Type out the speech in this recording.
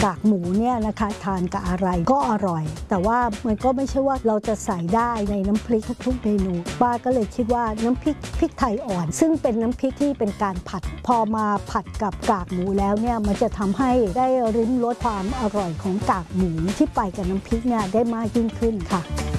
กากหมูเนี่ยนะคะทานกับอะไรก็อร่อยแต่ว่ามันก็ไม่ใช่ว่าเราจะใส่ได้ในน้ำพริกทุกเมนูป้าก็เลยคิดว่าน้ำพริกไทยอ่อนซึ่งเป็นน้ำพริกที่เป็นการผัดพอมาผัดกับกากหมูแล้วเนี่ยมันจะทำให้ได้ริมรสความอร่อยของกากหมูที่ไปกับน้ำพริกเนี่ยได้มากยิ่งขึ้นค่ะ